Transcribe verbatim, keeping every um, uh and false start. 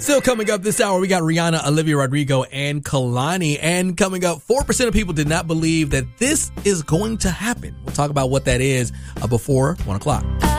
Still coming up this hour, we got Rihanna, Olivia Rodrigo, and Kehlani. And coming up, four percent of people did not believe that this is going to happen. We'll talk about what that is uh, before one o'clock.